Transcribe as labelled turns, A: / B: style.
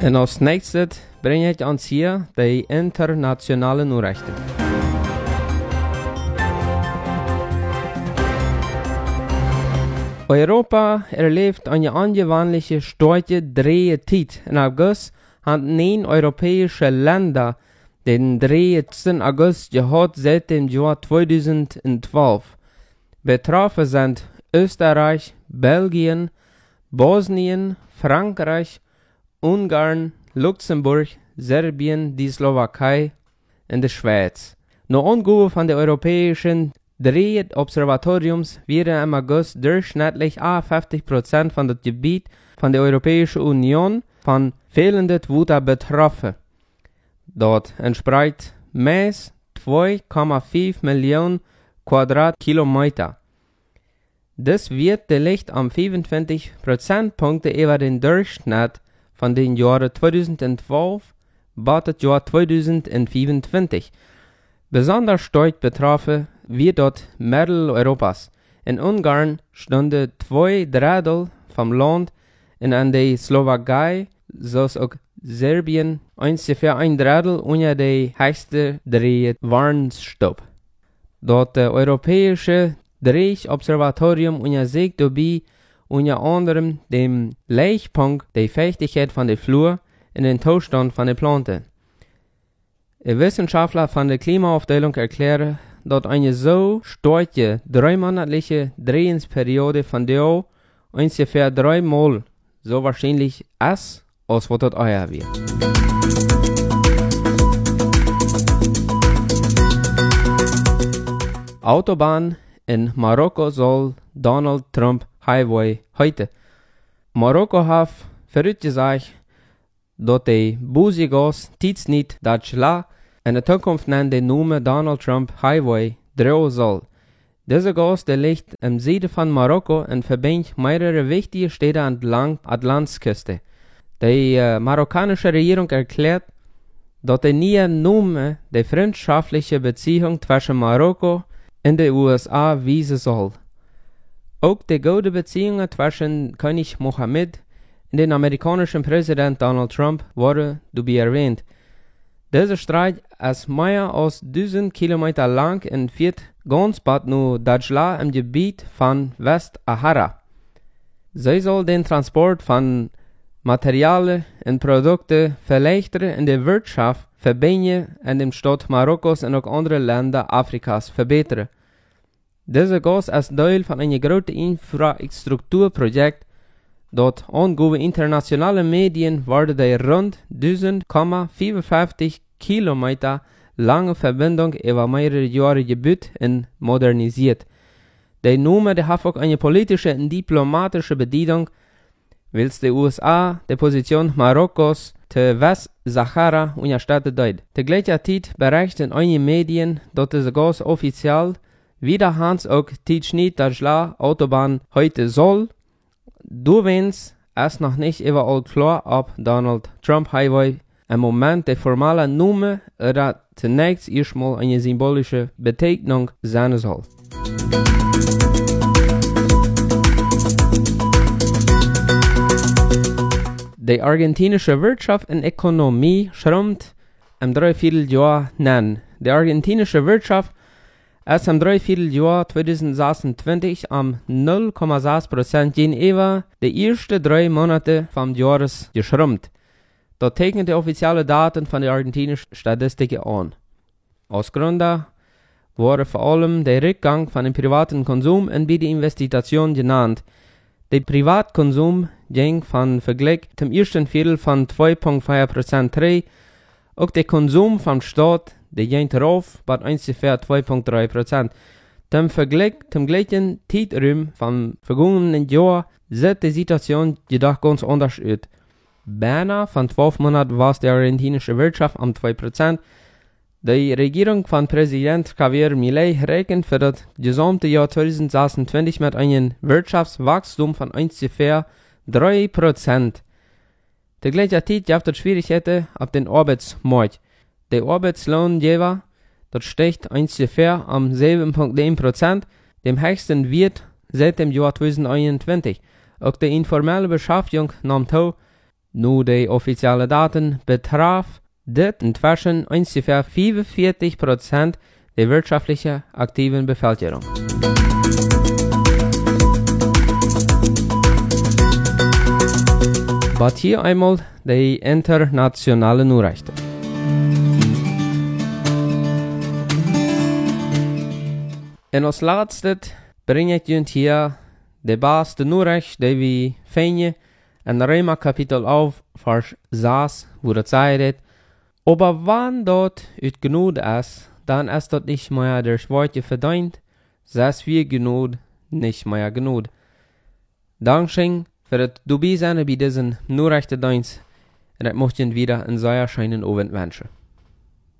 A: En als nächstes bringe ich uns hier die internationalen Nachrichten. Europa erlebt eine ungewöhnliche starke Drehzeit. In August haben 9 europäische Länder den 30. August gehabt seit dem Jahr 2012. Betroffen sind Österreich, Belgien, Bosnien, Frankreich, Ungarn, Luxemburg, Serbien, die Slowakei und die Schweiz. Nach Angaben von der europäischen Drehobservatoriums werden im August durchschnittlich 50% von dem Gebiet von der Europäischen Union von fehlender Wetter betroffen. Dort entspricht meist 2,5 Millionen Quadratkilometer. Das wird liegt am 25 Prozentpunkte über den Durchschnitt von den Jahren 2012 bis das Jahr 2025. Besonders stark betroffen wird dort Mitteleuropas. In Ungarn stunden 2/3 vom Land und in der Slowakei, so auch Serbien, ungefähr 1/3 unter der höchste Drehwarnstufe. Dort das europäische Drehobservatorium untersucht dabei unter anderem den Lichtpunkt der Feuchtigkeit von der Flur und den Zustand von der Pflanze. Ein Wissenschaftler von der Klimaaufteilung erklärt, dass eine so starke 3-monatliche Drehungsperiode von der ungefähr 3-mal so wahrscheinlich ist, als was das euer wird. Autobahn in Marokko soll Donald Trump Highway heute. Marokko hat vorausgesagt, dass die Busigos tiets nicht das Schla in der Zukunft den Namen Donald Trump Highway drehen soll. Dieser Gas liegt im Süden von Marokko und verbindet mehrere wichtige Städte entlang der Atlantikküste. Die marokkanische Regierung erklärt, dass der neue Name die freundschaftliche Beziehung zwischen Marokko und den USA weisen soll. Auch die gute Beziehungen zwischen König Mohammed und dem amerikanischen Präsident Donald Trump wurden dabei erwähnt. Dieser Streit ist mehr als 1000 Kilometer lang und führt ganz bald nur Dajla im Gebiet von Westsahara. Sie soll den Transport von Materialien und Produkten verleichtern und die Wirtschaft verbinden in den Stadt Marokkos und auch andere Länder Afrikas verbessern. Dieser Gas ist Teil von einem großen Infrastrukturprojekt. Dort angeben internationale Medien wurde die rund 1000,55 Kilometer lange Verbindung über mehrere Jahre gebaut und modernisiert. Die Nummer hat auch eine politische und diplomatische Bedeutung, weil die USA die Position Marokkos zu Westsahara unterstützt hat. Zur gleichen Zeit berichten einige Medien, dass das Gas offiziell wiederhand auch die Dajla-Autobahn heute soll. Durchwens ist noch nicht überall klar, ob Donald Trump Highway im Moment die formale Nummer oder zunächst erstmal eine symbolische Bezeichnung sein soll. Die argentinische Wirtschaft und Ökonomie schrumpft im Dreivierteljahr nennen. Die argentinische Wirtschaft ist im Dreivierteljahr 2026 am 0,6% gegenüber den ersten 3 Monaten vom Jahres geschrumpft. Dort zeichnen die offiziellen Daten von der argentinischen Statistik an. Aus Gründen wurde vor allem der Rückgang von dem privaten Konsum und bei der Investition genannt. Der Privatkonsum ging von Vergleich zum ersten Viertel von 2,4% zurück. Auch der Konsum vom Staat, der ging darauf bei ungefähr 2,3%. Zum Vergleich zum gleichen Zeitraum vom vergangenen Jahr sieht die Situation jedoch ganz anders aus. Beinahe von 12 Monaten war die argentinische Wirtschaft um 2%. Die Regierung von Präsident Javier Milei rechnet für das gesamte Jahr 2026 mit einem Wirtschaftswachstum von ungefähr 3%. Der gleiche Zeit gibt es Schwierigkeiten auf den Arbeitsmarkt. Der Arbeitslohngeber, das steigt ungefähr um 7,1%, dem höchsten Wert seit dem Jahr 2021. Auch die informelle Beschäftigung nahm zu. Nu de offizielle Daten betraf, dit inzwischen ungefähr 45% der wirtschaftlich aktiven Bevölkerung. Aber hier einmal die internationalen Nachrichten. En als laatste breng ik jullie hier de beste Nachricht, die we vinden in Römer Kapitel 11, Vers 6, wo das sagt, aber wann dort ut Gnade ist, dann ist dort nicht mehr durch Worte verdient, dass wir Gnade nicht mehr Gnade. Dankeschön für das dabei sein bei diesen Nachrichtendienst und ich möchte Ihnen wieder einen sehr schönen Abend wünschen.